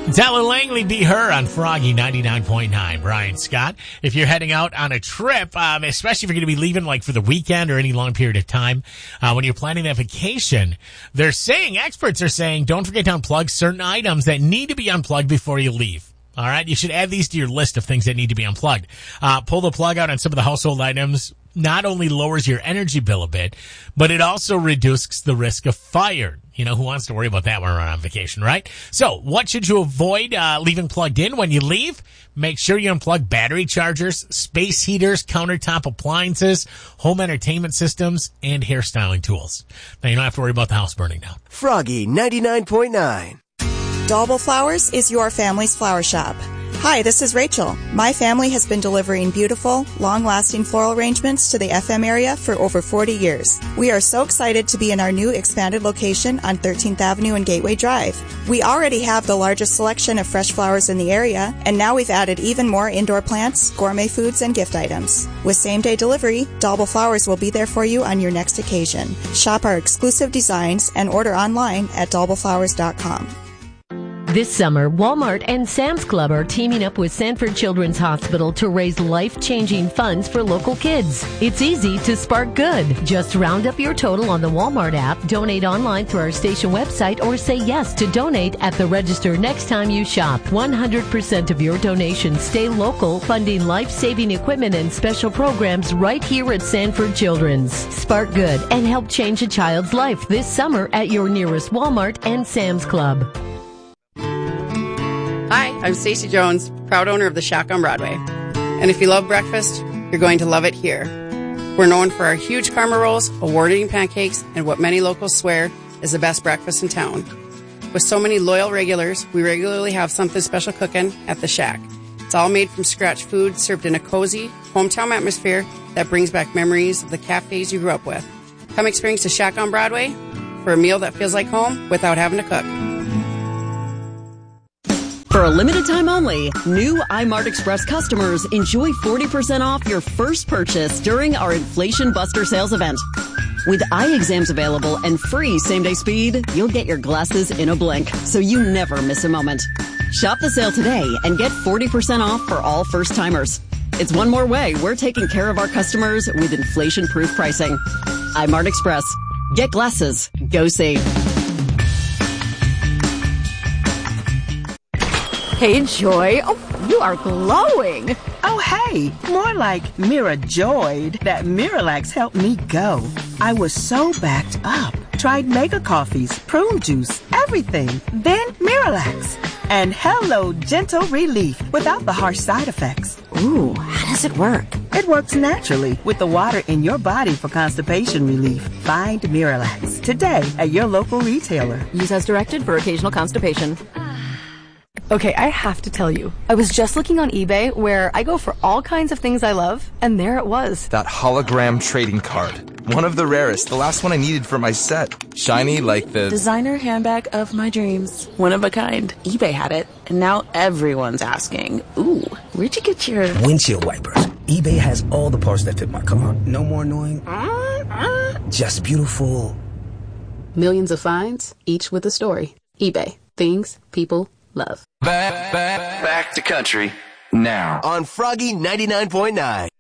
Della Langley, Be Her on Froggy 99.9. Brian Scott. If you're heading out on a trip, especially if you're going to be leaving like for the weekend or any long period of time, when you're planning that vacation, experts are saying, don't forget to unplug certain items that need to be unplugged before you leave. All right. You should add these to your list of things that need to be unplugged. Pull the plug out on some of the household items. Not only lowers your energy bill a bit, but it also reduces the risk of fire. You know, who wants to worry about that when we're on vacation, right? So what should you avoid leaving plugged in when you leave? Make sure you unplug battery chargers, space heaters, countertop appliances, home entertainment systems, and hairstyling tools. Now you don't have to worry about the house burning down. Froggy 99.9. Dalbel Flowers is your family's flower shop. Hi, this is Rachel. My family has been delivering beautiful, long-lasting floral arrangements to the FM area for over 40 years. We are so excited to be in our new expanded location on 13th Avenue and Gateway Drive. We already have the largest selection of fresh flowers in the area, and now we've added even more indoor plants, gourmet foods, and gift items. With same-day delivery, Dalbel Flowers will be there for you on your next occasion. Shop our exclusive designs and order online at dalbelflowers.com. This summer, Walmart and Sam's Club are teaming up with Sanford Children's Hospital to raise life-changing funds for local kids. It's easy to spark good. Just round up your total on the Walmart app, donate online through our station website, or say yes to donate at the register next time you shop. 100% of your donations stay local, funding life-saving equipment and special programs right here at Sanford Children's. Spark good and help change a child's life this summer at your nearest Walmart and Sam's Club. Hi, I'm Stacey Jones, proud owner of the Shack on Broadway. And if you love breakfast, you're going to love it here. We're known for our huge karma rolls, award-winning pancakes, and what many locals swear is the best breakfast in town. With so many loyal regulars, we regularly have something special cooking at the Shack. It's all made from scratch food served in a cozy, hometown atmosphere that brings back memories of the cafes you grew up with. Come experience the Shack on Broadway for a meal that feels like home without having to cook. For a limited time only, new iMart Express customers enjoy 40% off your first purchase during our Inflation Buster sales event. With eye exams available and free same-day speed, you'll get your glasses in a blink, so you never miss a moment. Shop the sale today and get 40% off for all first-timers. It's one more way we're taking care of our customers with inflation-proof pricing. iMart Express. Get glasses. Go see. Hey, Joy. Oh, you are glowing. Oh, hey. More like Mira joyed that Miralax helped me go. I was so backed up. Tried mega coffees, prune juice, everything. Then Miralax. And hello, gentle relief without the harsh side effects. Ooh, how does it work? It works naturally with the water in your body for constipation relief. Find Miralax today at your local retailer. Use as directed for occasional constipation. Okay, I have to tell you, I was just looking on eBay where I go for all kinds of things I love, and there it was. That hologram trading card. One of the rarest, the last one I needed for my set. Shiny like the designer handbag of my dreams. One of a kind. eBay had it, and now everyone's asking, ooh, where'd you get your windshield wipers? eBay has all the parts that fit my car. No more annoying. Just beautiful. Millions of finds, each with a story. eBay. Things people love. Back to country now on Froggy 99.9.